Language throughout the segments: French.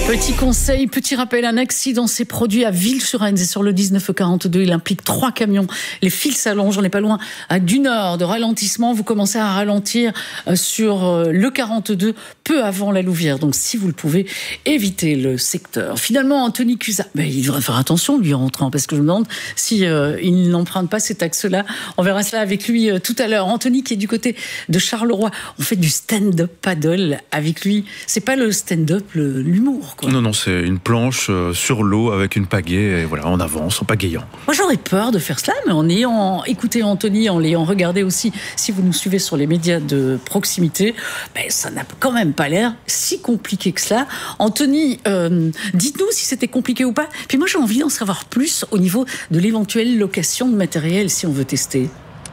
Petit conseil, petit rappel, un accident s'est produit à Ville-sur-Aisne et sur le 1942. Il implique 3 camions. Les fils s'allongent, on n'est pas loin d'une heure de ralentissement. Vous commencez à ralentir sur le 42 peu avant la Louvière. Donc si vous le pouvez, évitez le secteur. Finalement, Anthony Cuzat, il devrait faire attention lui en rentrant parce que je me demande si il n'emprunte pas cet axe-là. On verra cela avec lui tout à l'heure. Anthony qui est du côté de Charleroi. On fait du stand-up paddle avec lui. C'est pas le stand-up, l'humour, quoi. Non, c'est une planche sur l'eau avec une pagaie et voilà, on avance en pagayant. Moi, j'aurais peur de faire cela, mais en ayant écouté Anthony, en l'ayant regardé aussi, si vous nous suivez sur les médias de proximité, ça n'a quand même pas l'air si compliqué que cela. Anthony, dites-nous si c'était compliqué ou pas. Puis moi, j'ai envie d'en savoir plus au niveau de l'éventuelle location de matériel si on veut tester.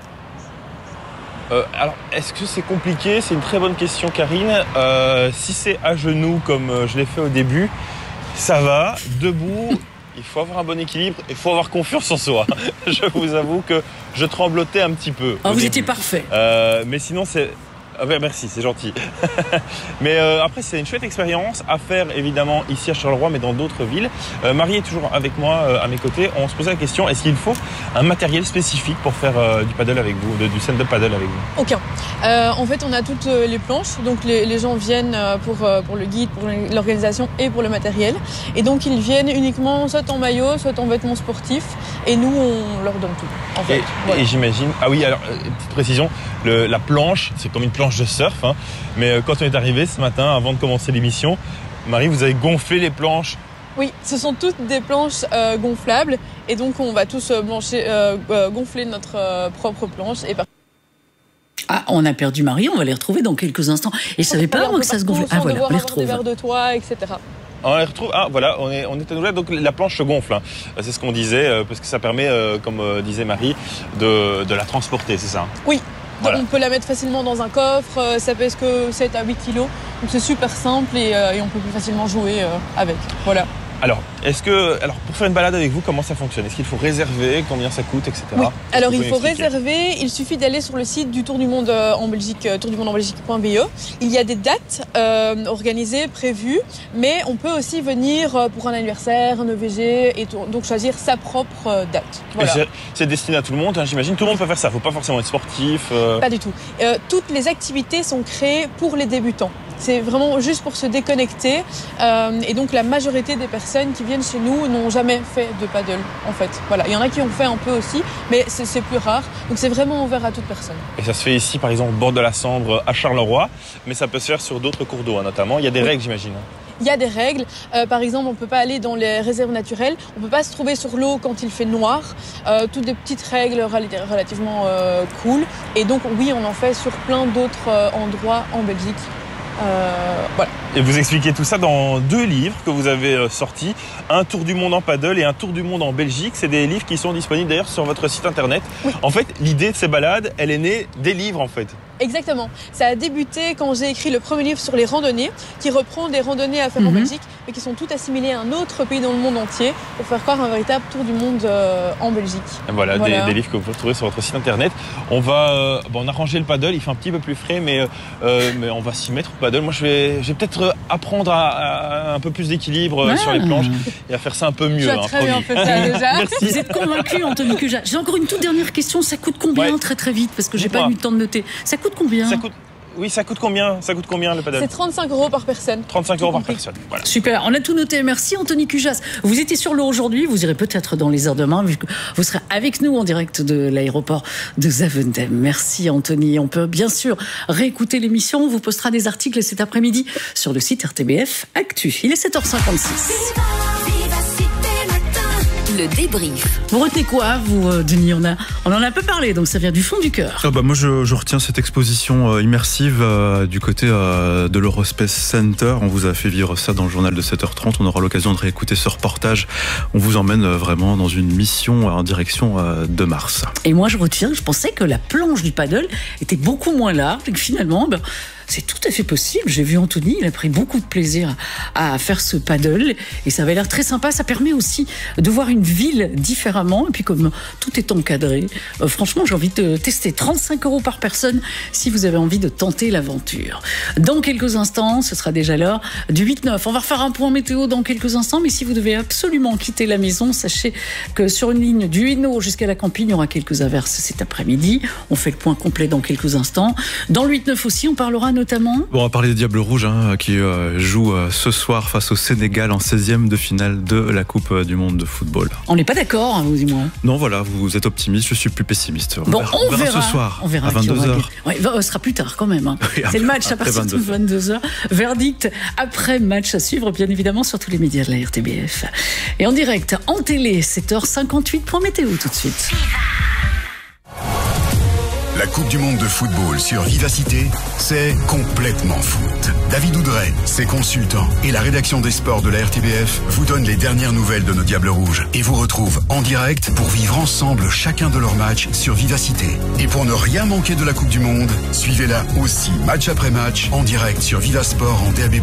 Alors, est-ce que c'est compliqué? C'est une très bonne question, Karine. Si c'est à genoux, comme je l'ai fait au début, ça va. Debout, il faut avoir un bon équilibre, il faut avoir confiance en soi. Je vous avoue que je tremblotais un petit peu. Vous étiez parfait. Mais sinon, c'est... Ah ouais, merci, c'est gentil. Mais après, c'est une chouette expérience à faire, évidemment, ici à Charleroi, mais dans d'autres villes. Marie est toujours avec moi, à mes côtés. On se posait la question, est-ce qu'il faut un matériel spécifique pour faire du paddle avec vous, du stand-up paddle avec vous? Aucun. En fait, on a toutes les planches. Donc, les gens viennent pour le guide, pour l'organisation et pour le matériel. Et donc, ils viennent uniquement soit en maillot, soit en vêtements sportifs. Et nous, on leur donne tout, en fait. Et j'imagine... Ah oui, alors, petite précision, la planche, c'est comme une planche de surf, hein. Mais quand on est arrivé ce matin, avant de commencer l'émission, Marie, vous avez gonflé les planches. Oui, ce sont toutes des planches gonflables et donc on va tous gonfler notre propre planche. Ah, on a perdu Marie, on va les retrouver dans quelques instants. Et je savais pas que ça se gonflait. Ah voilà, on les retrouve. Des verres de toit, etc. On les retrouve. Ah voilà, on est à nouveau là. Donc la planche se gonfle, hein. C'est ce qu'on disait, parce que ça permet, comme disait Marie, de la transporter, c'est ça? Oui. Voilà. On peut la mettre facilement dans un coffre, ça pèse que 7 à 8 kilos, donc c'est super simple et on peut plus facilement jouer avec. Voilà. Alors, pour faire une balade avec vous, comment ça fonctionne? Est-ce qu'il faut réserver? Combien ça coûte, etc. Oui. Alors, il faut réserver. Il suffit d'aller sur le site du Tour du Monde en Belgique, tourdumondenbelgique.be. Il y a des dates organisées, prévues, mais on peut aussi venir pour un anniversaire, un EVG, et donc choisir sa propre date. Voilà. C'est destiné à tout le monde, hein, j'imagine. Tout le monde peut faire ça. Il ne faut pas forcément être sportif. Pas du tout. Toutes les activités sont créées pour les débutants. C'est vraiment juste pour se déconnecter. Et donc, la majorité des personnes qui viennent chez nous n'ont jamais fait de paddle, en fait. Voilà. Il y en a qui ont fait un peu aussi, mais c'est plus rare. Donc, c'est vraiment ouvert à toute personne. Et ça se fait ici, par exemple, au bord de la Sambre, à Charleroi, mais ça peut se faire sur d'autres cours d'eau, hein, notamment. Il y a des règles, j'imagine. Il y a des règles. Par exemple, on ne peut pas aller dans les réserves naturelles. On ne peut pas se trouver sur l'eau quand il fait noir. Toutes des petites règles relativement cool. Et donc, oui, on en fait sur plein d'autres endroits en Belgique. Voilà. Et vous expliquez tout ça dans 2 livres que vous avez sortis, un tour du monde en paddle et un tour du monde en Belgique. C'est des livres qui sont disponibles d'ailleurs sur votre site internet. Oui. En fait, l'idée de ces balades, elle est née des livres en fait. Exactement. Ça a débuté quand j'ai écrit le premier livre sur les randonnées, qui reprend des randonnées à faire en Belgique, mais qui sont toutes assimilées à un autre pays dans le monde entier, pour faire croire un véritable tour du monde en Belgique. Voilà. Des livres que vous pouvez retrouver sur votre site internet. On va, on a rangé le paddle, il fait un petit peu plus frais, mais on va s'y mettre au paddle. Moi, je vais peut-être apprendre à un peu plus d'équilibre sur les planches et à faire ça un peu mieux. Tu as très bien fait ça déjà. Merci. Vous êtes convaincu, Anthony Cuzat. J'ai encore une toute dernière question. Ça coûte combien, très vite, parce que j'ai pas eu le temps de noter. Ça coûte combien? Ça coûte combien? Ça coûte combien le paddle? C'est 35 € par personne. 35 € par personne, voilà. Super, on a tout noté. Merci Anthony Cuzat. Vous étiez sur l'eau aujourd'hui, vous irez peut-être dans les heures demain, vu que vous serez avec nous en direct de l'aéroport de Zaventem. Merci Anthony. On peut bien sûr réécouter l'émission. On vous postera des articles cet après-midi sur le site RTBF Actu. Il est 7h56. Le débrief. Vous retenez quoi, vous, Denis? On en a un peu parlé, donc ça vient du fond du cœur. Moi, je retiens cette exposition immersive du côté de l'Eurospace Center. On vous a fait vivre ça dans le journal de 7h30. On aura l'occasion de réécouter ce reportage. On vous emmène vraiment dans une mission en direction de Mars. Et moi, je pensais que la planche du paddle était beaucoup moins large et que finalement... c'est tout à fait possible. J'ai vu Anthony, il a pris beaucoup de plaisir à faire ce paddle et ça avait l'air très sympa. Ça permet aussi de voir une ville différemment. Et puis comme tout est encadré, franchement, j'ai envie de tester. 35 € par personne si vous avez envie de tenter l'aventure. Dans quelques instants, ce sera déjà l'heure du 8-9. On va refaire un point météo dans quelques instants, mais si vous devez absolument quitter la maison, sachez que sur une ligne du Hainaut jusqu'à la Campine, il y aura quelques averses cet après-midi. On fait le point complet dans quelques instants. Dans le 8-9 aussi, on parlera notamment... Bon, on va parler des Diables Rouges qui jouent ce soir face au Sénégal en 16e de finale de la Coupe du Monde de football. On n'est pas d'accord, vous et moi. Non, voilà, vous êtes optimiste, je suis plus pessimiste. On verra ce soir, on verra à 22h. Ouais, ce sera plus tard quand même. Oui, c'est le match à partir de 22h. Verdict après match à suivre, bien évidemment, sur tous les médias de la RTBF. Et en direct, en télé, 7h58, point météo tout de suite. La Coupe du Monde de football sur Vivacité, c'est complètement foot. David Oudret, ses consultants et la rédaction des sports de la RTBF vous donnent les dernières nouvelles de nos Diables Rouges et vous retrouvent en direct pour vivre ensemble chacun de leurs matchs sur Vivacité. Et pour ne rien manquer de la Coupe du Monde, suivez-la aussi match après match en direct sur Vivasport en DAB+.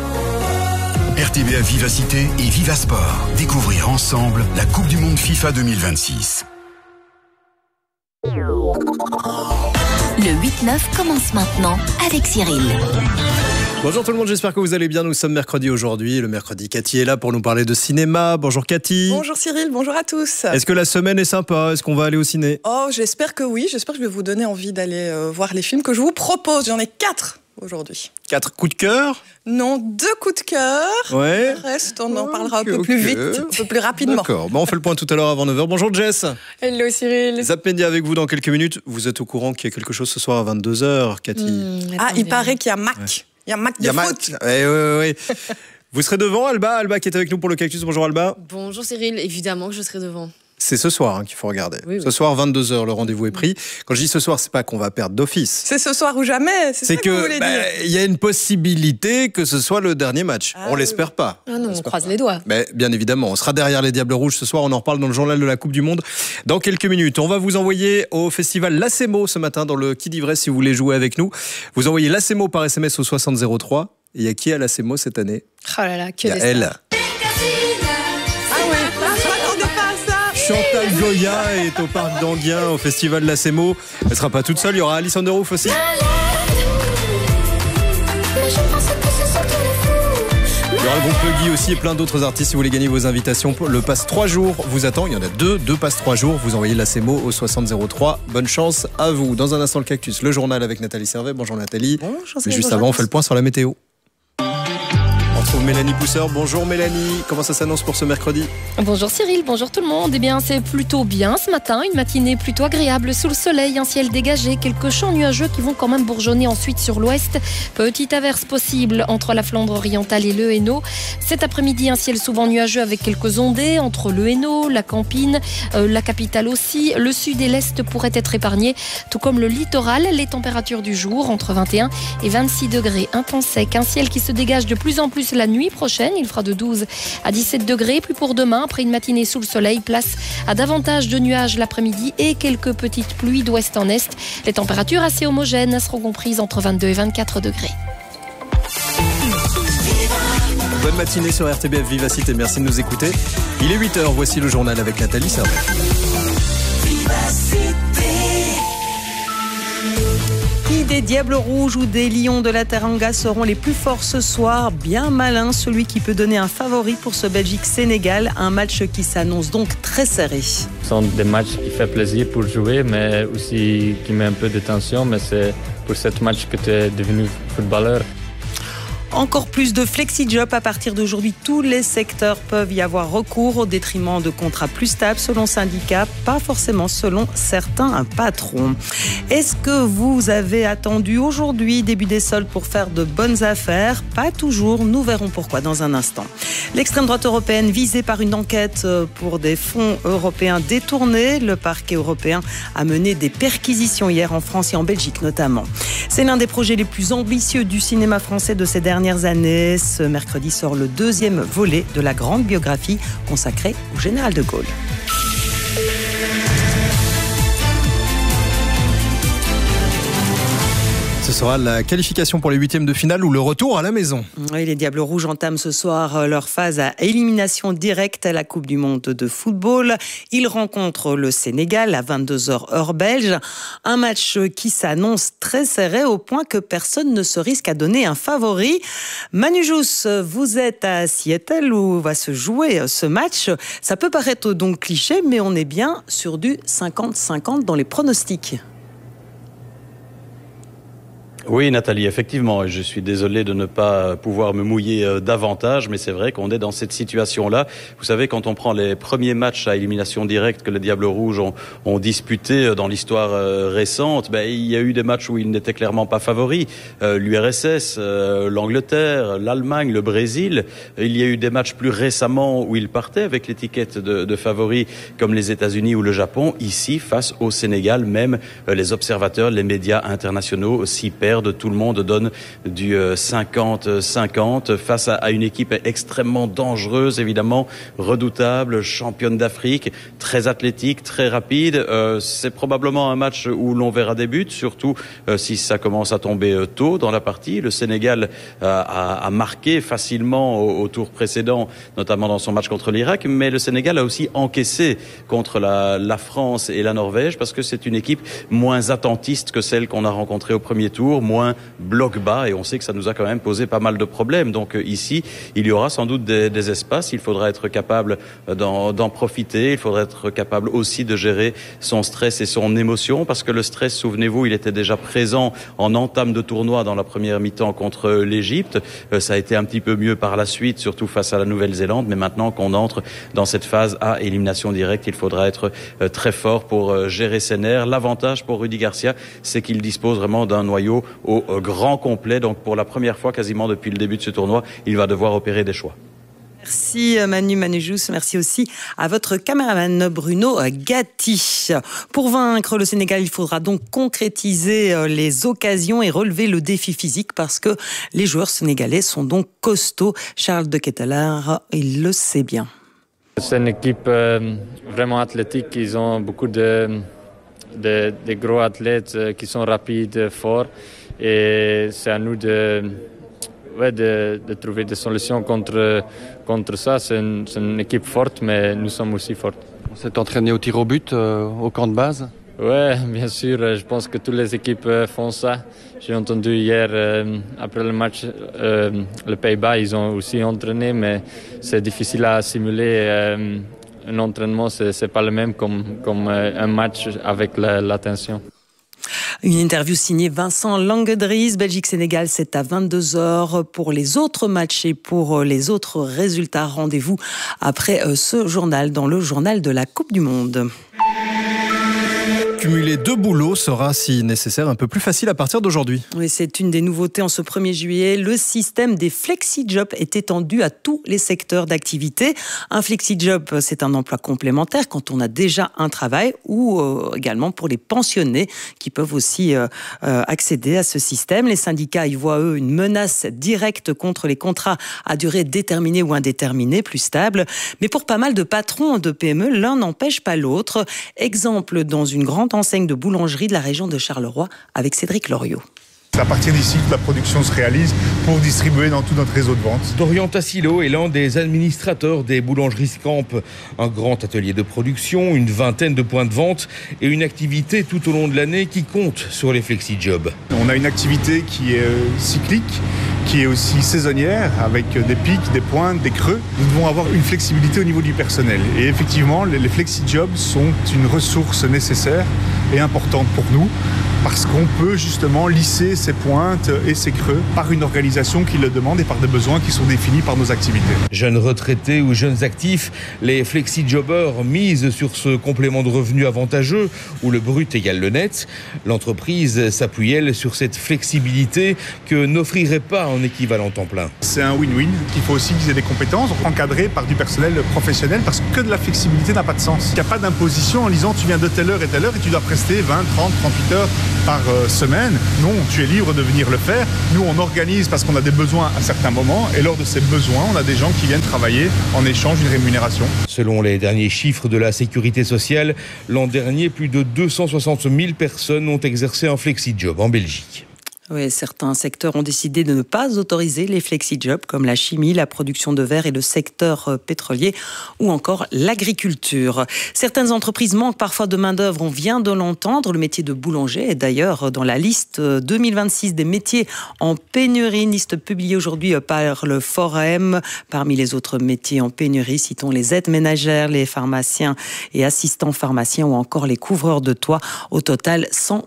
RTBF Vivacité et Vivasport. Découvrir ensemble la Coupe du Monde FIFA 2026. Le 8-9 commence maintenant avec Cyril. Bonjour tout le monde, j'espère que vous allez bien. Nous sommes mercredi aujourd'hui. Le mercredi, Cathy est là pour nous parler de cinéma. Bonjour Cathy. Bonjour Cyril, bonjour à tous. Est-ce que la semaine est sympa? Est-ce qu'on va aller au ciné? Oh, j'espère que oui. J'espère que je vais vous donner envie d'aller voir les films que je vous propose. J'en ai 4 aujourd'hui. 4 coups de cœur? Non, 2 coups de cœur. Ouais. Le reste, on en parlera un peu plus vite, un peu plus rapidement. D'accord. Bon, on fait le point tout à l'heure avant 9h. Bonjour Jess. Hello Cyril. Zap Média avec vous dans quelques minutes. Vous êtes au courant qu'il y a quelque chose ce soir à 22h, Cathy? Il paraît qu'il y a Mac. Ouais. Il y a Mac de foot. Oui. Vous serez devant, Alba qui est avec nous pour le Cactus. Bonjour Alba. Bonjour Cyril, évidemment que je serai devant. C'est ce soir qu'il faut regarder. Oui. Ce soir, 22h, le rendez-vous est pris. Quand je dis ce soir, c'est pas qu'on va perdre d'office. C'est ce soir ou jamais, c'est ça que vous voulez dire. Il y a une possibilité que ce soit le dernier match. On l'espère pas. Ah non, on croise les doigts. Mais bien évidemment, on sera derrière les Diables Rouges ce soir. On en reparle dans le journal de la Coupe du Monde dans quelques minutes. On va vous envoyer au festival Lacemo ce matin dans le Qui d'Ivresse si vous voulez jouer avec nous. Vous envoyez Lacemo par SMS au 6003. Et il y a qui à Lacemo cette année? Oh là là, que des stars. Elle. Chantal Goya est au parc d'Anguien au festival Lacemo. Elle sera pas toute seule, il y aura Alison Derouf aussi. Il y aura le groupe Puggy aussi et plein d'autres artistes. Si vous voulez gagner vos invitations, le pass 3 jours vous attend. Il y en a deux passes 3 jours. Vous envoyez Lacemo au 6003. Bonne chance à vous. Dans un instant, le Cactus, le journal avec Nathalie Servet. Bonjour Nathalie. Bonjour. Mais juste avant, on fait le point sur la météo. On retrouve Mélanie Pousseur. Bonjour Mélanie, comment ça s'annonce pour ce mercredi? Bonjour Cyril, bonjour tout le monde. Eh bien, c'est plutôt bien ce matin, une matinée plutôt agréable sous le soleil, un ciel dégagé, quelques champs nuageux qui vont quand même bourgeonner ensuite sur l'ouest. Petite averse possible entre la Flandre orientale et le Hainaut. Cet après-midi, un ciel souvent nuageux avec quelques ondées entre le Hainaut, la Campine, la capitale aussi. Le sud et l'est pourraient être épargnés, tout comme le littoral. Les températures du jour entre 21 et 26 degrés. Un temps sec, un ciel qui se dégage de plus en plus la nuit prochaine, il fera de 12 à 17 degrés. Puis pour demain, après une matinée sous le soleil, place à davantage de nuages l'après-midi et quelques petites pluies d'ouest en est. Les températures assez homogènes seront comprises entre 22 et 24 degrés. Bonne matinée sur RTBF Vivacité, merci de nous écouter. Il est 8h, voici le journal avec Nathalie Servet. Des Diables Rouges ou des Lions de la Teranga seront les plus forts ce soir. Bien malin, celui qui peut donner un favori pour ce Belgique-Sénégal. Un match qui s'annonce donc très serré. Ce sont des matchs qui font plaisir pour jouer, mais aussi qui met un peu de tension. Mais c'est pour ce match que tu es devenu footballeur. Encore plus de flexi-job à partir d'aujourd'hui. Tous les secteurs peuvent y avoir recours au détriment de contrats plus stables selon syndicats, pas forcément selon certains patrons. Est-ce que vous avez attendu aujourd'hui début des soldes pour faire de bonnes affaires? Pas toujours, nous verrons pourquoi dans un instant. L'extrême droite européenne visée par une enquête pour des fonds européens détournés. Le parquet européen a mené des perquisitions hier en France et en Belgique notamment. C'est l'un des projets les plus ambitieux du cinéma français de ces dernières années. Ce mercredi sort le 2e volet de la grande biographie consacrée au général de Gaulle. Ce sera la qualification pour les 8e de finale ou le retour à la maison. Oui, les Diables Rouges entament ce soir leur phase à élimination directe à la Coupe du Monde de football. Ils rencontrent le Sénégal à 22h heure belge. Un match qui s'annonce très serré au point que personne ne se risque à donner un favori. Manu Jousse, vous êtes à Seattle où va se jouer ce match. Ça peut paraître donc cliché, mais on est bien sur du 50-50 dans les pronostics. Oui, Nathalie, effectivement, je suis désolé de ne pas pouvoir me mouiller davantage, mais c'est vrai qu'on est dans cette situation-là. Vous savez, quand on prend les premiers matchs à élimination directe que les Diables Rouges ont disputés dans l'histoire récente, il y a eu des matchs où ils n'étaient clairement pas favoris. L'URSS, l'Angleterre, l'Allemagne, le Brésil. Il y a eu des matchs plus récemment où ils partaient avec l'étiquette de favoris, comme les États-Unis ou le Japon. Ici, face au Sénégal, même les observateurs, les médias internationaux s'y perdent. Tout le monde donne du 50-50 face à une équipe extrêmement dangereuse, évidemment, redoutable, championne d'Afrique, très athlétique, très rapide. C'est probablement un match où l'on verra des buts, surtout si ça commence à tomber tôt dans la partie. Le Sénégal a marqué facilement au tour précédent, notamment dans son match contre l'Irak, mais le Sénégal a aussi encaissé contre la France et la Norvège parce que c'est une équipe moins attentiste que celle qu'on a rencontrée au premier tour, moins bloc bas, et on sait que ça nous a quand même posé pas mal de problèmes. Donc ici, il y aura sans doute des espaces, il faudra être capable d'en profiter, il faudra être capable aussi de gérer son stress et son émotion, parce que le stress, souvenez-vous, il était déjà présent en entame de tournoi dans la première mi-temps contre l'Égypte. Ça a été un petit peu mieux par la suite, surtout face à la Nouvelle-Zélande, mais maintenant qu'on entre dans cette phase à élimination directe, il faudra être très fort pour gérer ses nerfs. L'avantage pour Rudy Garcia, c'est qu'il dispose vraiment d'un noyau au grand complet. Donc pour la première fois quasiment depuis le début de ce tournoi, il va devoir opérer des choix. Merci Manu Jousse, merci aussi à votre caméraman Bruno Gatti. Pour vaincre le Sénégal, il faudra donc concrétiser les occasions et relever le défi physique parce que les joueurs sénégalais sont donc costauds. Charles de Ketteler, il le sait bien. C'est une équipe vraiment athlétique, ils ont beaucoup de gros athlètes qui sont rapides, forts, et c'est à nous de trouver des solutions contre ça. C'est une équipe forte, mais nous sommes aussi forts. On s'est entraîné au tir au but, au camp de base? Oui, bien sûr. Je pense que toutes les équipes font ça. J'ai entendu hier, après le match, les Pays-Bas, ils ont aussi entraîné, mais c'est difficile à simuler. Un entraînement, c'est pas le même comme un match avec la tension. Une interview signée Vincent Languedries. Belgique-Sénégal, c'est à 22h. Pour les autres matchs et pour les autres résultats, rendez-vous après ce journal, dans le journal de la Coupe du Monde. Cumuler 2 boulots sera, si nécessaire, un peu plus facile à partir d'aujourd'hui. Oui, c'est une des nouveautés en ce 1er juillet. Le système des flexi-jobs est étendu à tous les secteurs d'activité. Un flexi-job, c'est un emploi complémentaire quand on a déjà un travail, ou également pour les pensionnés qui peuvent aussi accéder à ce système. Les syndicats y voient, eux, une menace directe contre les contrats à durée déterminée ou indéterminée, plus stables. Mais pour pas mal de patrons de PME, l'un n'empêche pas l'autre. Exemple dans une grande enseigne de boulangerie de la région de Charleroi avec Cédric Loriot. C'est à partir d'ici que la production se réalise pour distribuer dans tout notre réseau de vente. Dorian Tassilo est l'un des administrateurs des boulangeries Scamp. Un grand atelier de production, une vingtaine de points de vente et une activité tout au long de l'année qui compte sur les flexi-jobs. On a une activité qui est cyclique, qui est aussi saisonnière, avec des pics, des pointes, des creux. Nous devons avoir une flexibilité au niveau du personnel. Et effectivement, les flexi-jobs sont une ressource nécessaire et importante pour nous, parce qu'on peut justement lisser ces pointes et ces creux par une organisation qui le demande et par des besoins qui sont définis par nos activités. Jeunes retraités ou jeunes actifs, les flexi-jobbers misent sur ce complément de revenu avantageux où le brut égale le net. L'entreprise s'appuie, elle, sur cette flexibilité que n'offrirait pas un équivalent temps plein. C'est un win-win. Il faut aussi qu'ils aient des compétences encadrées par du personnel professionnel, parce que de la flexibilité n'a pas de sens. Il n'y a pas d'imposition en disant tu viens de telle heure et telle heure et tu dois prester 20, 30, 38 heures par semaine. Non, tu es libre de venir le faire. Nous, on organise parce qu'on a des besoins à certains moments, et lors de ces besoins, on a des gens qui viennent travailler en échange d'une rémunération. Selon les derniers chiffres de la Sécurité sociale, l'an dernier, plus de 260 000 personnes ont exercé un flexi-job en Belgique. Oui, certains secteurs ont décidé de ne pas autoriser les flexi-jobs comme la chimie, la production de verre et le secteur pétrolier ou encore l'agriculture. Certaines entreprises manquent parfois de main-d'œuvre, on vient de l'entendre. Le métier de boulanger est d'ailleurs dans la liste 2026 des métiers en pénurie, une liste publiée aujourd'hui par le Forum. Parmi les autres métiers en pénurie, citons les aides ménagères, les pharmaciens et assistants pharmaciens ou encore les couvreurs de toit. Au total,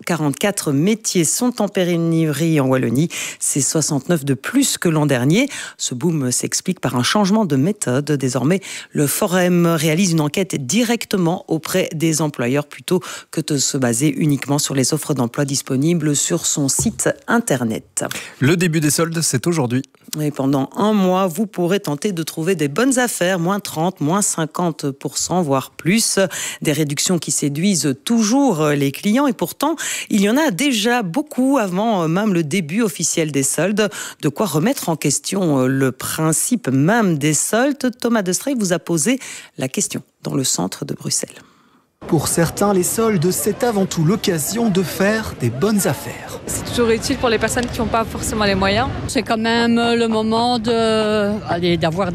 144 métiers sont en pénurie en Wallonie. C'est 69 de plus que l'an dernier. Ce boom s'explique par un changement de méthode. Désormais, le Forum réalise une enquête directement auprès des employeurs plutôt que de se baser uniquement sur les offres d'emploi disponibles sur son site internet. Le début des soldes, c'est aujourd'hui. Et pendant un mois, vous pourrez tenter de trouver des bonnes affaires, moins 30, moins 50%, voire plus. Des réductions qui séduisent toujours les clients et pourtant, il y en a déjà beaucoup avant même le début officiel des soldes. De quoi remettre en question le principe même des soldes. Thomas Destrey vous a posé la question dans le centre de Bruxelles. Pour certains, les soldes, c'est avant tout l'occasion de faire des bonnes affaires. C'est toujours utile pour les personnes qui n'ont pas forcément les moyens. C'est quand même le moment d'avoir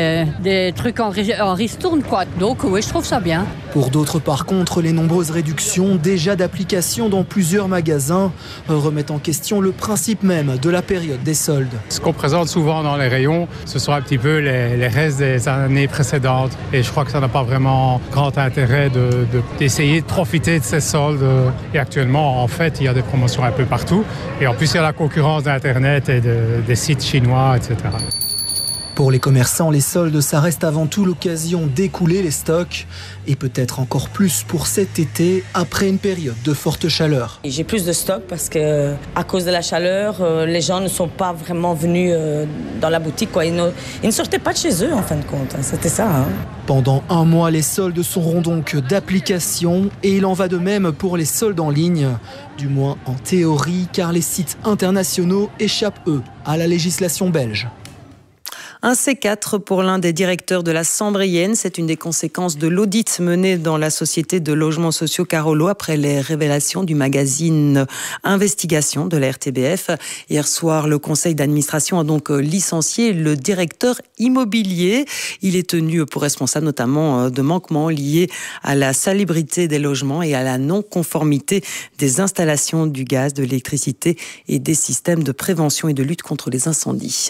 des trucs en ristourne, quoi. Donc oui, je trouve ça bien. Pour d'autres, par contre, les nombreuses réductions déjà d'application dans plusieurs magasins remettent en question le principe même de la période des soldes. Ce qu'on présente souvent dans les rayons, ce sont un petit peu les restes des années précédentes. Et je crois que ça n'a pas vraiment grand intérêt d'essayer de profiter de ces soldes. Et actuellement, en fait, il y a des promotions un peu partout. Et en plus, il y a la concurrence d'Internet et des sites chinois, etc. Pour les commerçants, les soldes, ça reste avant tout l'occasion d'écouler les stocks et peut-être encore plus pour cet été après une période de forte chaleur. J'ai plus de stock parce que à cause de la chaleur, les gens ne sont pas vraiment venus dans la boutique, quoi. Ils ne sortaient pas de chez eux en fin de compte. C'était ça. Pendant un mois, les soldes seront donc d'application et il en va de même pour les soldes en ligne. Du moins en théorie, car les sites internationaux échappent, eux, à la législation belge. Un C4 pour l'un des directeurs de la Sambrienne. C'est une des conséquences de l'audit mené dans la société de logements sociaux Carolo après les révélations du magazine Investigation de la RTBF. Hier soir, le conseil d'administration a donc licencié le directeur immobilier. Il est tenu pour responsable notamment de manquements liés à la salubrité des logements et à la non-conformité des installations du gaz, de l'électricité et des systèmes de prévention et de lutte contre les incendies.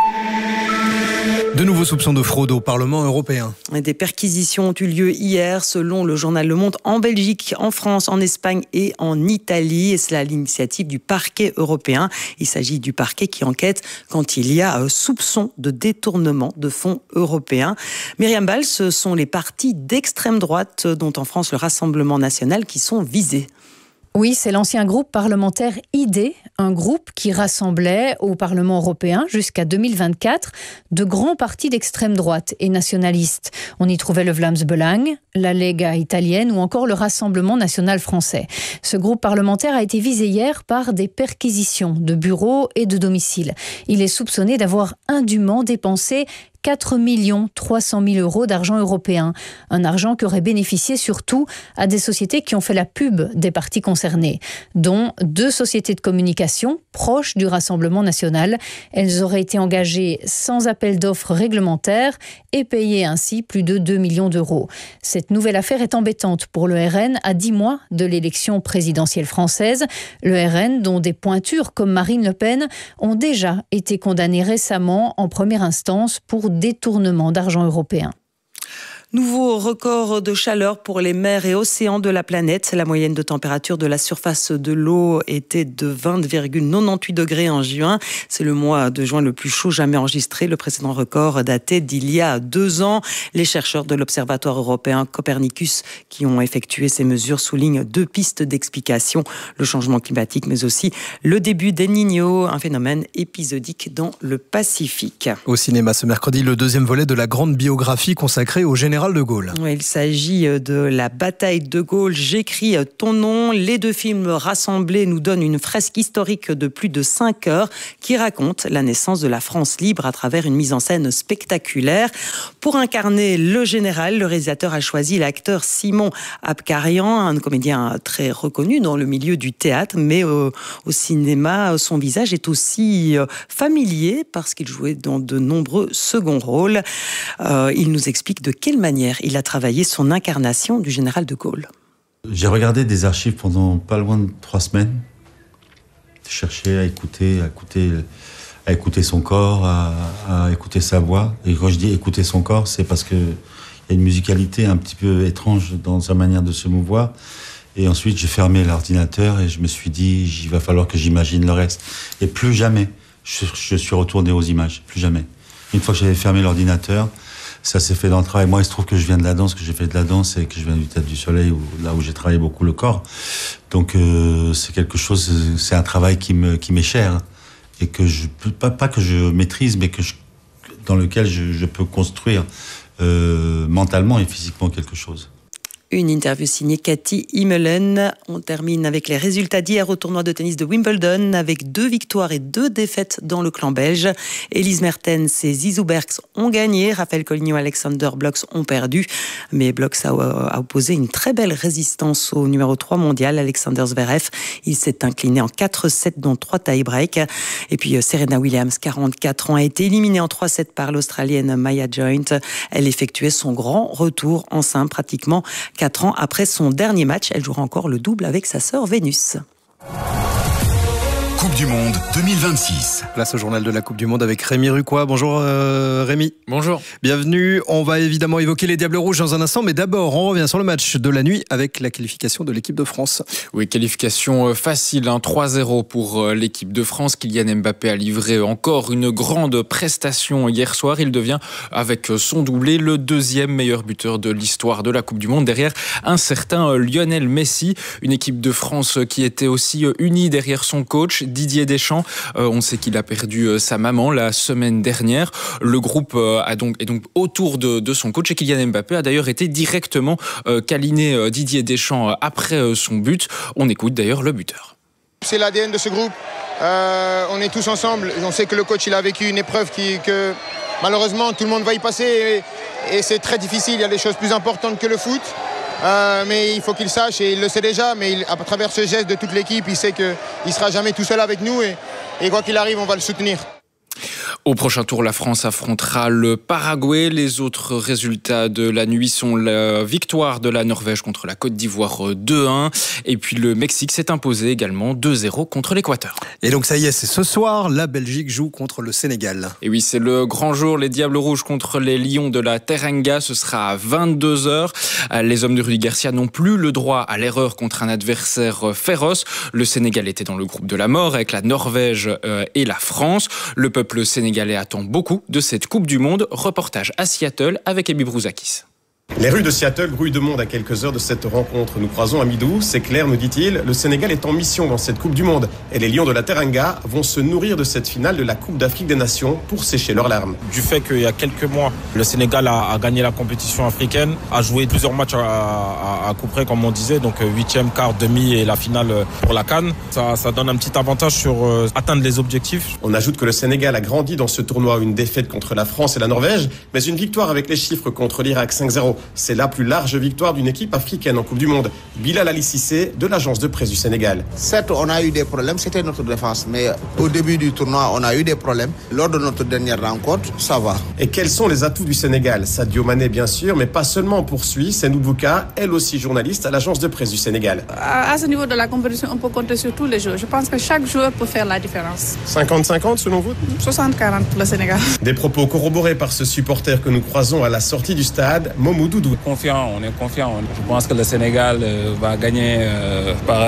De nouveaux soupçons de fraude au Parlement européen. Des perquisitions ont eu lieu hier, selon le journal Le Monde, en Belgique, en France, en Espagne et en Italie. Et c'est à l'initiative du parquet européen. Il s'agit du parquet qui enquête quand il y a soupçon de détournement de fonds européens. Myriam Ball, ce sont les partis d'extrême droite, dont en France le Rassemblement national, qui sont visés. Oui, c'est l'ancien groupe parlementaire ID, un groupe qui rassemblait au Parlement européen jusqu'à 2024 de grands partis d'extrême droite et nationalistes. On y trouvait le Vlaams Belang, la Lega italienne ou encore le Rassemblement national français. Ce groupe parlementaire a été visé hier par des perquisitions de bureaux et de domiciles. Il est soupçonné d'avoir indûment dépensé 4 300 000 € d'argent européen. Un argent qui aurait bénéficié surtout à des sociétés qui ont fait la pub des partis concernés, dont 2 sociétés de communication proches du Rassemblement national. Elles auraient été engagées sans appel d'offres réglementaire et payé ainsi plus de 2 millions d'euros. Cette nouvelle affaire est embêtante pour le RN à 10 mois de l'élection présidentielle française. Le RN, dont des pointures comme Marine Le Pen, ont déjà été condamnées récemment en première instance pour détournement d'argent européen. Nouveau record de chaleur pour les mers et océans de la planète. La moyenne de température de la surface de l'eau était de 20,98 degrés en juin. C'est le mois de juin le plus chaud jamais enregistré. Le précédent record datait d'il y a 2 ans. Les chercheurs de l'Observatoire européen Copernicus qui ont effectué ces mesures soulignent 2 pistes d'explication. Le changement climatique, mais aussi le début d'El Niño, un phénomène épisodique dans le Pacifique. Au cinéma ce mercredi, le 2e volet de la grande biographie consacrée au général général de Gaulle. Oui, il s'agit de la bataille de Gaulle. J'écris ton nom. Les deux films rassemblés nous donnent une fresque historique de plus de 5 heures qui raconte la naissance de la France libre à travers une mise en scène spectaculaire. Pour incarner le général, le réalisateur a choisi l'acteur Simon Abkarian, un comédien très reconnu dans le milieu du théâtre, mais au cinéma, son visage est aussi familier parce qu'il jouait dans de nombreux seconds rôles. Il nous explique de quelle manière il a travaillé son incarnation du général de Gaulle. J'ai regardé des archives pendant pas loin de 3 semaines. Je cherchais à écouter son corps, à écouter sa voix. Et quand je dis écouter son corps, c'est parce qu'il y a une musicalité un petit peu étrange dans sa manière de se mouvoir. Et ensuite, j'ai fermé l'ordinateur et je me suis dit, il va falloir que j'imagine le reste. Et plus jamais, je suis retourné aux images. Plus jamais. Une fois que j'avais fermé l'ordinateur, ça s'est fait dans le travail. Moi, il se trouve que je viens de la danse, que j'ai fait de la danse et que je viens du Théâtre du Soleil, là où j'ai travaillé beaucoup le corps. Donc, c'est quelque chose, c'est un travail qui m'est cher et que je peux pas que je maîtrise, mais dans lequel je peux construire mentalement et physiquement quelque chose. Une interview signée Cathy Immelen. On termine avec les résultats d'hier au tournoi de tennis de Wimbledon avec 2 victoires et 2 défaites dans le clan belge. Elise Mertens et Zizou Bergs ont gagné. Raphaël Coligno et Alexander Blocks ont perdu. Mais Blocks a opposé une très belle résistance au numéro 3 mondial, Alexander Zverev. Il s'est incliné en 4-7, dont 3 tie-breaks. Et puis Serena Williams, 44 ans, a été éliminée en 3-7 par l'Australienne Maya Joint. Elle effectuait son grand retour en simple pratiquement 4 ans après son dernier match. Elle jouera encore le double avec sa sœur Vénus. Coupe du Monde 2026. Place au journal de la Coupe du Monde avec Rémi Rucois. Bonjour Rémi. Bonjour. Bienvenue. On va évidemment évoquer les Diables Rouges dans un instant, mais d'abord on revient sur le match de la nuit avec la qualification de l'équipe de France. Oui, qualification facile, 3-0 pour l'équipe de France. Kylian Mbappé a livré encore une grande prestation hier soir. Il devient, avec son doublé, le 2e meilleur buteur de l'histoire de la Coupe du Monde, derrière un certain Lionel Messi. Une équipe de France qui était aussi unie derrière son coach, Didier Deschamps. On sait qu'il a perdu sa maman la semaine dernière. Le groupe est donc autour de son coach et Kylian Mbappé a d'ailleurs été directement câliné Didier Deschamps après son but. On écoute d'ailleurs le buteur. C'est l'ADN de ce groupe. On est tous ensemble. On sait que le coach il a vécu une épreuve que malheureusement tout le monde va y passer et c'est très difficile. Il y a des choses plus importantes que le foot. Mais il faut qu'il sache, et il le sait déjà, mais à travers ce geste de toute l'équipe, il sait qu'il ne sera jamais tout seul avec nous et quoi qu'il arrive, on va le soutenir. Au prochain tour, la France affrontera le Paraguay. Les autres résultats de la nuit sont la victoire de la Norvège contre la Côte d'Ivoire 2-1. Et puis le Mexique s'est imposé également 2-0 contre l'Équateur. Et donc ça y est, c'est ce soir, la Belgique joue contre le Sénégal. Et oui, c'est le grand jour. Les Diables Rouges contre les Lions de la Teranga. Ce sera à 22h. Les hommes de Rudy Garcia n'ont plus le droit à l'erreur contre un adversaire féroce. Le Sénégal était dans le groupe de la mort avec la Norvège et la France. Le peuple sénégalais attend beaucoup de cette Coupe du Monde. Reportage à Seattle avec Ebi Brouzakis. Les rues de Seattle grouillent de monde à quelques heures de cette rencontre. Nous croisons Amidou, c'est clair, nous dit-il, le Sénégal est en mission dans cette Coupe du Monde. Et les Lions de la Teranga vont se nourrir de cette finale de la Coupe d'Afrique des Nations pour sécher leurs larmes. Du fait qu'il y a quelques mois, le Sénégal a gagné la compétition africaine, a joué plusieurs matchs à coup près, comme on disait, donc 8e, quart, demi et la finale pour la CAN. Ça donne un petit avantage sur atteindre les objectifs. On ajoute que le Sénégal a grandi dans ce tournoi, une défaite contre la France et la Norvège, mais une victoire avec les chiffres contre l'Irak 5-0. C'est la plus large victoire d'une équipe africaine en Coupe du Monde. Bilal Ali Cissé de l'agence de presse du Sénégal. Certes, on a eu des problèmes, c'était notre défense, mais au début du tournoi, on a eu des problèmes. Lors de notre dernière rencontre, ça va. Et quels sont les atouts du Sénégal? Sadio Mané, bien sûr, mais pas seulement, poursuit Senou Bouka, elle aussi journaliste à l'agence de presse du Sénégal. À ce niveau de la compétition, on peut compter sur tous les joueurs. Je pense que chaque joueur peut faire la différence. 50-50 selon vous? 60-40 pour le Sénégal. Des propos corroborés par ce supporter que nous croisons à la sortie du stade, Momou Doudou. On est confiant. Je pense que le Sénégal va gagner par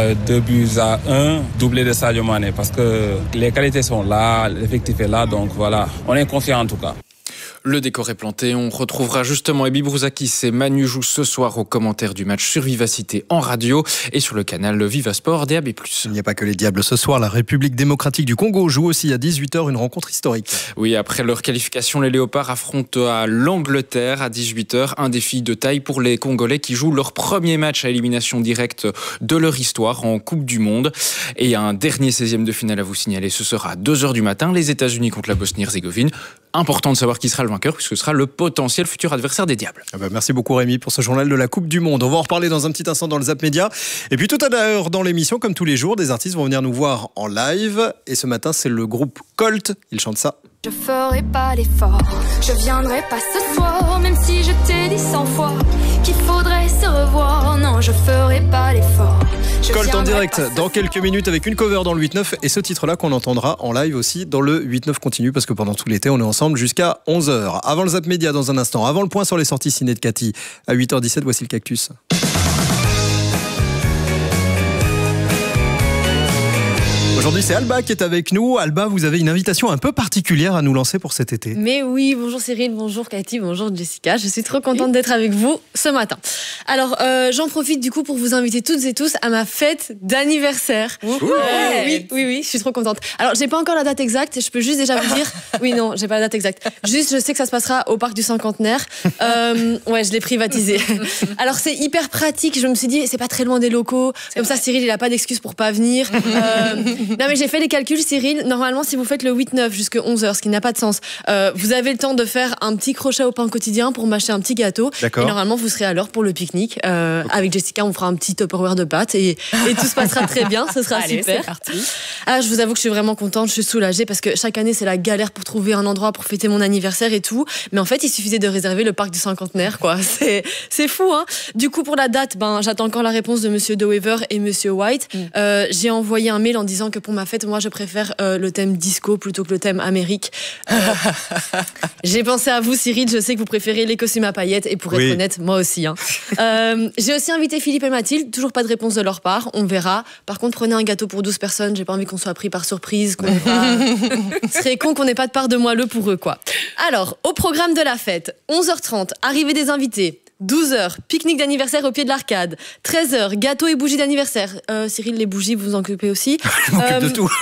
2-1, doublé de Sadio Mané, parce que les qualités sont là, l'effectif est là, donc voilà, on est confiant en tout cas. Le décor est planté. On retrouvera justement Ebi Brouzakis et Manu Joux ce soir aux commentaires du match sur Vivacité en radio et sur le canal Viva Sport DAB+. Il n'y a pas que les Diables ce soir. La République démocratique du Congo joue aussi à 18h une rencontre historique. Oui, après leur qualification, les Léopards affrontent à l'Angleterre à 18h. Un défi de taille pour les Congolais qui jouent leur premier match à élimination directe de leur histoire en Coupe du Monde. Et un dernier 16e de finale à vous signaler, ce sera à 2h du matin. Les États-Unis contre la Bosnie-Herzégovine. Important de savoir qui sera le vainqueur puisque ce sera le potentiel futur adversaire des Diables. Merci beaucoup Rémi pour ce journal de la Coupe du Monde. On va en reparler dans un petit instant dans le Zap Média. Et puis tout à l'heure dans l'émission, comme tous les jours, des artistes vont venir nous voir en live. Et ce matin, c'est le groupe Colt. Ils chantent ça. Je ferai pas l'effort, je viendrai pas ce soir, même si je t'ai dit 100 fois qu'il faudrait se revoir. Non, je ferai pas l'effort. Colt en direct dans quelques minutes avec une cover dans le 8-9 et ce titre-là qu'on entendra en live aussi dans le 8-9 continu parce que pendant tout l'été, on est ensemble jusqu'à 11h. Avant le Zap Média dans un instant, avant le point sur les sorties ciné de Cathy, à 8h17, voici le Cactus. Aujourd'hui, c'est Alba qui est avec nous. Alba, vous avez une invitation un peu particulière à nous lancer pour cet été. Mais oui, bonjour Cyril, bonjour Cathy, bonjour Jessica. Je suis trop contente d'être avec vous ce matin. Alors, j'en profite du coup pour vous inviter toutes et tous à ma fête d'anniversaire. Oui, je suis trop contente. Alors, j'ai pas encore la date exacte, je peux juste déjà vous dire... Oui, non, j'ai pas la date exacte. Juste, je sais que ça se passera au parc du Cinquantenaire. Ouais, je l'ai privatisé. Alors, c'est hyper pratique. Je me suis dit, c'est pas très loin des locaux. Comme ça, Cyril, il a pas d'excuse pour pas venir. Non mais j'ai fait les calculs Cyril, normalement si vous faites le 8-9 jusqu'à 11h, ce qui n'a pas de sens, vous avez le temps de faire un petit crochet au pain quotidien pour m'acheter un petit gâteau. D'accord. Et normalement vous serez à l'heure pour le pique-nique. Avec Jessica on fera un petit Tupperware de pâtes et tout se passera très bien, ce sera Allez, super. C'est parti. Ah, je vous avoue que je suis vraiment contente, je suis soulagée parce que chaque année c'est la galère pour trouver un endroit pour fêter mon anniversaire et tout. Mais en fait il suffisait de réserver le parc du Cinquantenaire quoi. C'est fou hein. Du coup pour la date, j'attends encore la réponse de Monsieur De Wever et Monsieur White. J'ai envoyé un mail en disant que pour ma fête, moi je préfère le thème disco plutôt que le thème Amérique. J'ai pensé à vous Cyril, je sais que vous préférez les costumes à paillettes et pour être honnête, moi aussi. Hein. J'ai aussi invité Philippe et Mathilde, toujours pas de réponse de leur part, on verra. Par contre prenez un gâteau pour 12 personnes, j'ai pas envie qu'on soit pris par surprise, ce serait con qu'on n'ait pas de part de moelleux pour eux quoi. Alors, au programme de la fête, 11h30, arrivée des invités. 12h, pique-nique d'anniversaire au pied de l'arcade. 13h, gâteau et bougies d'anniversaire. Cyril, les bougies, vous vous en occupez aussi. Je m'occupe de tout.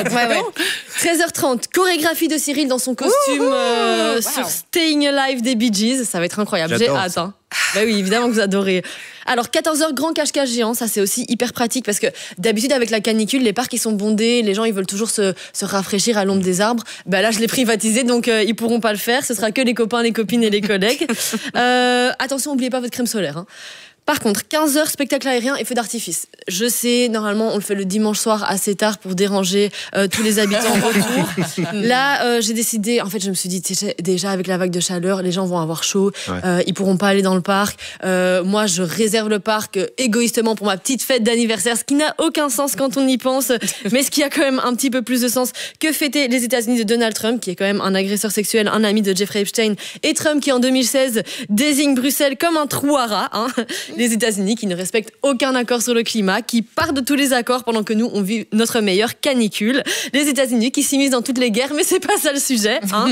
13h30, chorégraphie de Cyril dans son costume sur Staying Alive des Bee Gees. Ça va être incroyable. J'ai hâte. Hein. Bah oui, évidemment que vous adorez. Alors 14h, grand cache-cache géant, ça c'est aussi hyper pratique parce que d'habitude avec la canicule, les parcs ils sont bondés, les gens ils veulent toujours se rafraîchir à l'ombre des arbres. Bah là je l'ai privatisé donc ils pourront pas le faire, ce sera que les copains, les copines et les collègues. Attention, n'oubliez pas votre crème solaire. Hein. Par contre, 15h, spectacle aérien et feu d'artifice. Je sais, normalement, on le fait le dimanche soir assez tard pour déranger tous les habitants en retour. Là, j'ai décidé, en fait, je me suis dit, déjà, avec la vague de chaleur, les gens vont avoir chaud, ils pourront pas aller dans le parc. Moi, je réserve le parc égoïstement pour ma petite fête d'anniversaire, ce qui n'a aucun sens quand on y pense, mais ce qui a quand même un petit peu plus de sens que fêter les États-Unis de Donald Trump, qui est quand même un agresseur sexuel, un ami de Jeffrey Epstein, et Trump qui, en 2016, désigne Bruxelles comme un trou à rats, hein. Les États-Unis qui ne respectent aucun accord sur le climat, qui partent de tous les accords pendant que nous, on vit notre meilleure canicule. Les États-Unis qui s'immiscent dans toutes les guerres, mais c'est pas ça le sujet. Hein.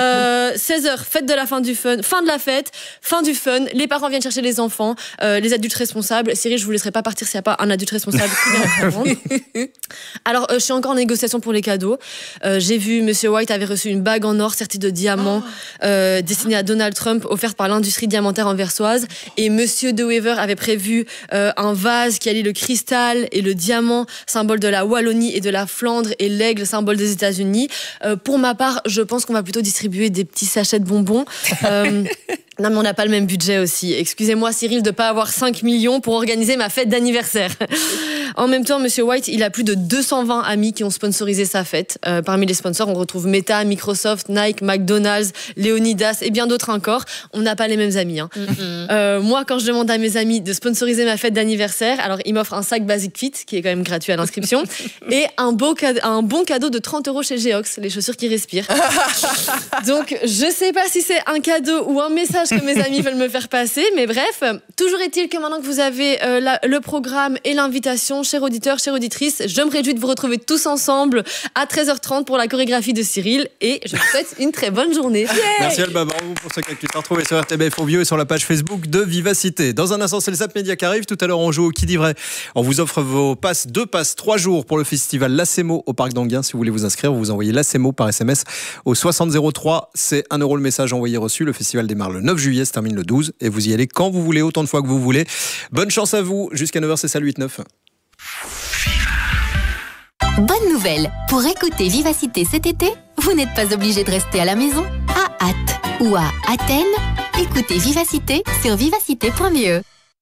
16h, fête de la fin du fun, fin de la fête, fin du fun. Les parents viennent chercher les enfants, les adultes responsables. Cyril, je vous laisserai pas partir s'il n'y a pas un adulte responsable qui vient reprendre. Alors, je suis encore en négociation pour les cadeaux. J'ai vu Monsieur White avait reçu une bague en or sertie de diamants destinée à Donald Trump, offerte par l'industrie diamantaire anversoise. Et Monsieur De Wever avait prévu un vase qui allie le cristal et le diamant, symbole de la Wallonie et de la Flandre, et l'aigle, symbole des États-Unis. Pour ma part, je pense qu'on va plutôt distribuer des petits sachets de bonbons. Non mais on n'a pas le même budget aussi. Excusez-moi Cyril de pas avoir 5 millions pour organiser ma fête d'anniversaire. En même temps, Monsieur White, il a plus de 220 amis qui ont sponsorisé sa fête. Parmi les sponsors, on retrouve Meta, Microsoft, Nike, McDonald's, Leonidas et bien d'autres encore. On n'a pas les mêmes amis. Hein. Moi, quand je demande à mes amis de sponsoriser ma fête d'anniversaire, alors ils m'offrent un sac Basic Fit, qui est quand même gratuit à l'inscription, et un bon cadeau de 30 € chez Geox, les chaussures qui respirent. Donc, je sais pas si c'est un cadeau ou un message que mes amis veulent me faire passer, mais bref, toujours est-il que maintenant que vous avez le programme et l'invitation, félicitations, chers auditeurs, chères auditrices. Je me réjouis de vous retrouver tous ensemble à 13h30 pour la chorégraphie de Cyril et je vous souhaite une très bonne journée. Yeah. Merci Alba, bravo pour ce cactus. Retrouvez sur RTBF Ovio et sur la page Facebook de Vivacité. Dans un instant, c'est le Zap Média qui arrive. Tout à l'heure, on joue au Qui dit vrai. On vous offre vos passes, 2 passes, 3 jours pour le festival Lacemo au Parc d'Anguin. Si vous voulez vous inscrire, vous envoyez Lacemo par SMS au 6003. C'est 1 € le message envoyé reçu. Le festival démarre le 9 juillet, se termine le 12 et vous y allez quand vous voulez, autant de fois que vous voulez. Bonne chance à vous. Jusqu'à 9h, c'est ça le 8-9. Bonne nouvelle. Pour écouter Vivacité cet été, vous n'êtes pas obligé de rester à la maison. À Ath ou à Athènes, écoutez Vivacité sur vivacité.be.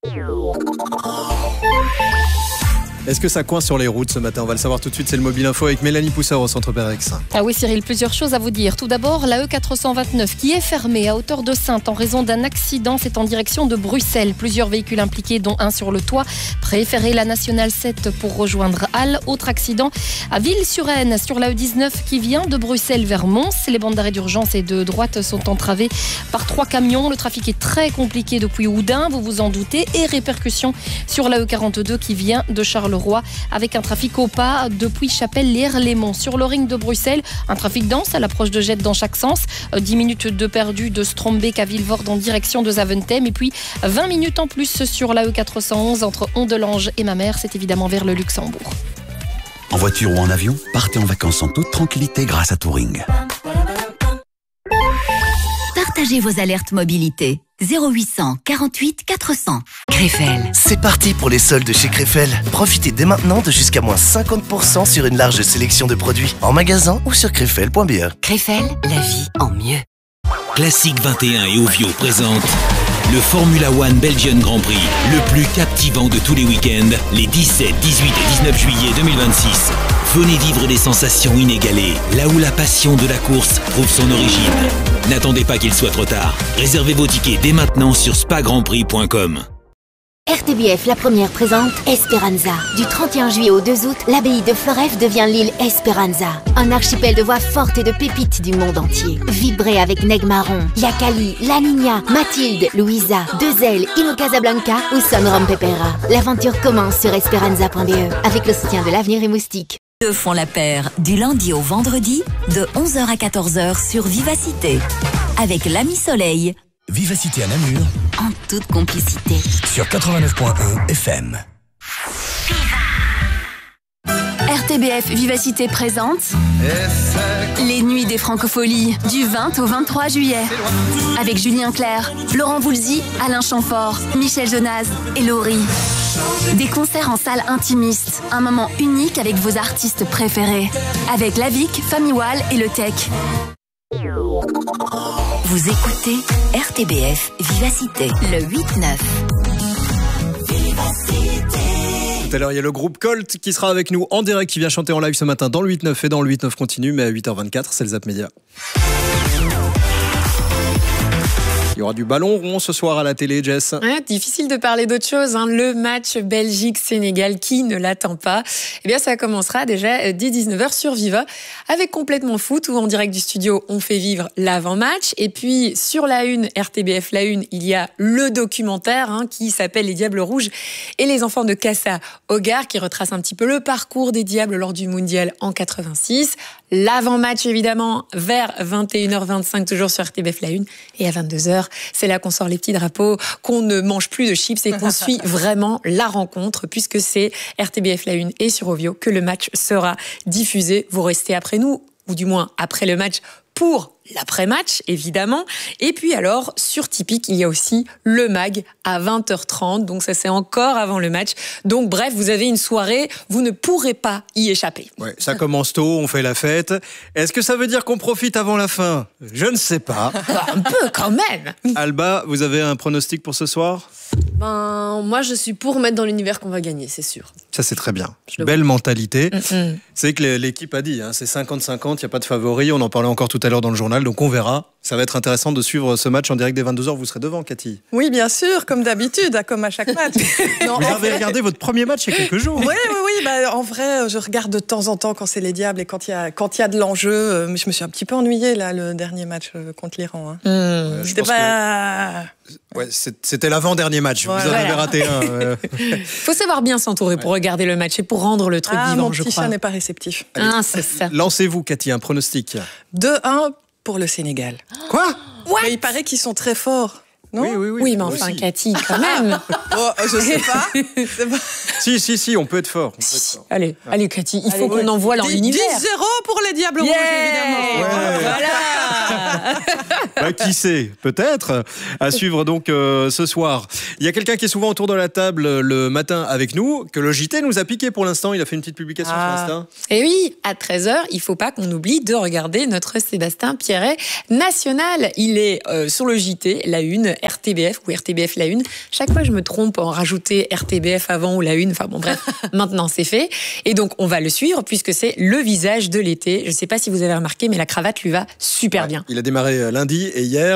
Est-ce que ça coince sur les routes ce matin? On va le savoir tout de suite, c'est le Mobile Info avec Mélanie Poussard au Centre Pérex. Ah oui Cyril, plusieurs choses à vous dire. Tout d'abord, la E429 qui est fermée à hauteur de Saintes en raison d'un accident, c'est en direction de Bruxelles. Plusieurs véhicules impliqués, dont un sur le toit. Préférez la Nationale 7 pour rejoindre Halle. Autre accident à Ville-sur-Aisne sur la E19 qui vient de Bruxelles vers Mons. Les bandes d'arrêt d'urgence et de droite sont entravées par 3 camions. Le trafic est très compliqué depuis Houdain, vous vous en doutez. Et répercussions sur la E42 qui vient de Charleroi avec un trafic au pas depuis Chapelle-Lér-Lémont. Sur le ring de Bruxelles, un trafic dense à l'approche de Gette dans chaque sens. 10 minutes de perdu de Strombeek à Vilvoorde en direction de Zaventem. Et puis 20 minutes en plus sur la E411 entre Ondelange et Mamers. C'est évidemment vers le Luxembourg. En voiture ou en avion, partez en vacances en toute tranquillité grâce à Touring. Partagez vos alertes mobilité. 0800 48 400. Krefel. C'est parti pour les soldes chez Krefel. Profitez dès maintenant de jusqu'à moins 50% sur une large sélection de produits en magasin ou sur krefel.be. Krefel, la vie en mieux. Classique 21 et Ovio présente le Formula One Belgian Grand Prix, le plus captivant de tous les week-ends, les 17, 18 et 19 juillet 2026. Venez vivre des sensations inégalées, là où la passion de la course trouve son origine. N'attendez pas qu'il soit trop tard. Réservez vos tickets dès maintenant sur spagrandprix.com. RTBF, la première présente Esperanza. Du 31 juillet au 2 août, l'abbaye de Floreffe devient l'île Esperanza. Un archipel de voix fortes et de pépites du monde entier. Vibrez avec Neg Marron, Yakali, La Niña, Mathilde, Louisa, Deux-Ailes, Ino Casablanca ou Son Rompepera. L'aventure commence sur esperanza.be avec le soutien de l'Avenir et Moustique. Deux font la paire, du lundi au vendredi, de 11h à 14h sur Vivacité. Avec l'ami Soleil. Vivacité à Namur. En toute complicité. Sur 89.1 FM. RTBF Vivacité présente les Nuits des Francopholies du 20 au 23 juillet. Avec Julien Clerc, Laurent Voulzy, Alain Chamfort, Michel Jonas et Laurie. Des concerts en salle intimiste. Un moment unique avec vos artistes préférés. Avec Lavic, Famiwal et Le Tech. Vous écoutez RTBF Vivacité, le 8-9. Tout à l'heure, il y a le groupe Colt qui sera avec nous en direct, qui vient chanter en live ce matin dans le 8-9 et dans le 8-9 continue, mais à 8h24, c'est le Zap Média. Il y aura du ballon rond ce soir à la télé, Jess. Ouais, difficile de parler d'autre chose. Le match Belgique-Sénégal, qui ne l'attend pas? Eh bien, ça commencera déjà dès 19h sur Viva, avec Complètement Foot, où en direct du studio, on fait vivre l'avant-match. Et puis, sur la une, RTBF La Une, il y a le documentaire qui s'appelle Les Diables Rouges et les enfants de Cassa Hogar, qui retrace un petit peu le parcours des Diables lors du Mondial en 86. L'avant-match, évidemment, vers 21h25, toujours sur RTBF La Une. Et à 22h, c'est là qu'on sort les petits drapeaux, qu'on ne mange plus de chips et qu'on suit vraiment la rencontre, puisque c'est RTBF La Une et sur Ovio que le match sera diffusé. Vous restez après nous, ou du moins après le match, pour l'après-match, évidemment. Et puis alors, sur Tipeee, il y a aussi le mag à 20h30. Donc ça, c'est encore avant le match. Donc bref, vous avez une soirée, vous ne pourrez pas y échapper. Ouais, ça commence tôt, on fait la fête. Est-ce que ça veut dire qu'on profite avant la fin? Je ne sais pas. Un peu quand même. Alba, vous avez un pronostic pour ce soir? Moi, je suis pour mettre dans l'univers qu'on va gagner, c'est sûr. Ça, c'est très bien. Belle mentalité. C'est que l'équipe a dit, c'est 50-50, il n'y a pas de favori. On en parlait encore tout à l'heure dans le journal, donc on verra. Ça va être intéressant de suivre ce match en direct dès 22h. Vous serez devant, Cathy. Oui, bien sûr, comme d'habitude, comme à chaque match. Non, vous avez regardé votre premier match il y a quelques jours. Oui. En vrai, je regarde de temps en temps quand c'est les Diables et quand il y a de l'enjeu. Mais je me suis un petit peu ennuyée, là, le dernier match contre l'Iran. C'était pas... Ouais, c'était l'avant-dernier match. Vous en avez raté un. Faut savoir bien s'entourer pour regarder le match et pour rendre le truc vivant, je crois. Mon petit chat n'est pas réceptif. C'est ça. Lancez-vous, Cathy, un pronostic. 2-1 pour le Sénégal. Quoi? Mais il paraît qu'ils sont très forts. Non? Oui, mais enfin, Cathy, quand même. Je sais pas. Si, on peut être fort. Allez, Cathy, il faut qu'on envoie dans l'univers. 10-0 pour les Diables Rouges, évidemment. Voilà. Qui sait? Peut-être. À suivre donc ce soir. Il y a quelqu'un qui est souvent autour de la table le matin avec nous, que le JT nous a piqué pour l'instant. Il a fait une petite publication sur Insta. Et oui, à 13h, il ne faut pas qu'on oublie de regarder notre Sébastien Pierret national. Il est sur le JT, la une, RTBF ou RTBF la une. Chaque fois, je me trompe en rajouter RTBF avant ou la une. Enfin bon, bref, maintenant c'est fait. Et donc, on va le suivre puisque c'est le visage de l'été. Je ne sais pas si vous avez remarqué, mais la cravate lui va super bien. Il a démarré lundi et hier.